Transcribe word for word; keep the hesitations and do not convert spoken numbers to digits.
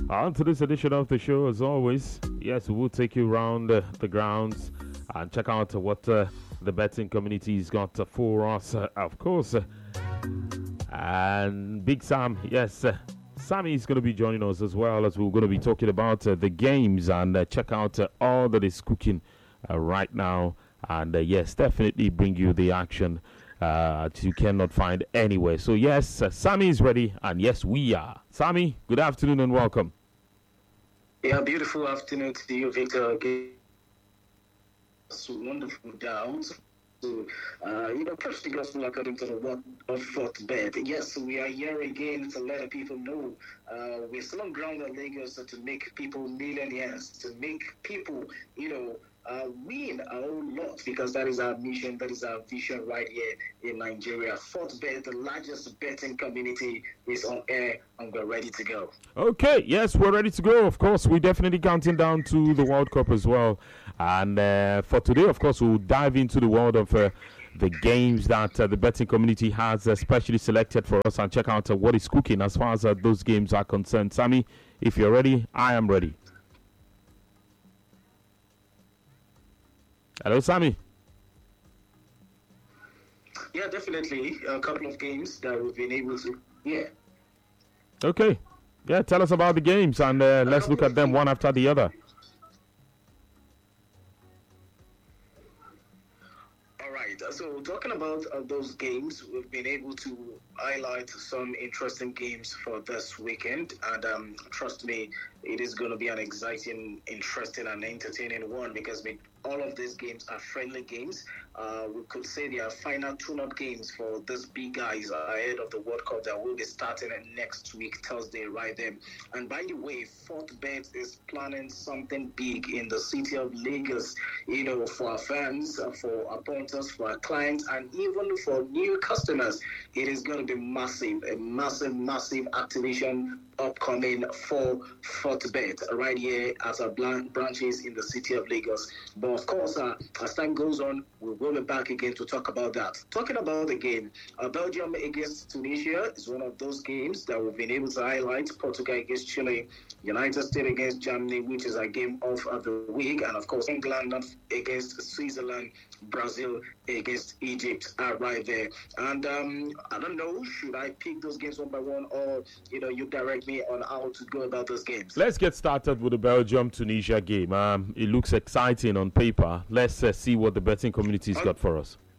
On to this edition of the show, as always, yes, we will take you around uh, the grounds and check out uh, what uh, the betting community's got uh, for us, uh, of course. Uh, and Big Sam, yes, uh, Sammy is going to be joining us as well, as we're going to be talking about uh, the games and uh, check out uh, all that is cooking uh, right now. And uh, yes, definitely bring you the action uh, that you cannot find anywhere. So yes, uh, Sammy is ready, and yes, we are. Sammy, good afternoon and welcome. Yeah, beautiful afternoon to you, Victor. So wonderful downs. So, uh, you know, preach the gospel according to the word of fourth bed. Yes, we are here again to let people know uh, we're still on ground in Lagos to make people millionaires, to make people, you know, uh, win a whole lot, because that is our mission, that is our vision right here in Nigeria. Fourth Bet, the largest betting community, is on air, and we're ready to go. Okay, yes, we're ready to go. Of course, we're definitely counting down to the World Cup as well. And uh, for today, of course, we'll dive into the world of uh, the games that uh, the betting community has uh, specially selected for us, and check out uh, what is cooking as far as uh, those games are concerned. Sammy, if you're ready, I am ready. Hello, Sammy. Yeah, definitely. A couple of games that we've been able to. Yeah. Okay. Yeah, tell us about the games, and uh, let's look at them one after the other. All right. So, talking about uh, those games, we've been able to highlight some interesting games for this weekend. And um, trust me, it is going to be an exciting, interesting, and entertaining one, because we all of these games are friendly games. Uh, we could say they are final tune-up games for these big guys ahead of the World Cup that will be starting next week, Thursday, right there. And by the way, Fourth Bet is planning something big in the city of Lagos, you know, for our fans, for our punters, for our clients, and even for new customers. It is going to be massive, a massive, massive activation upcoming for Fourth Bet right here at our branches in the city of Lagos. But of course, uh, as time goes on, we will be back again to talk about that. Talking about the game, uh, Belgium against Tunisia is one of those games that we've been able to highlight. Portugal against Chile, United States against Germany, which is a game of uh, the week, and of course, England against Switzerland, Brazil against Egypt are right there. And um, I don't know, should I pick those games one by one, or you know, you direct me on how to go about those games? Let's get started with the Belgium-Tunisia game. Um, it looks exciting on paper. Let's uh, see what the betting community's got for us.